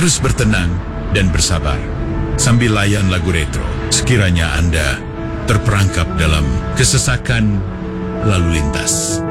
Terus bertenang dan bersabar sambil layan lagu retro. Sekiranya Anda terperangkap dalam kesesakan lalu lintas.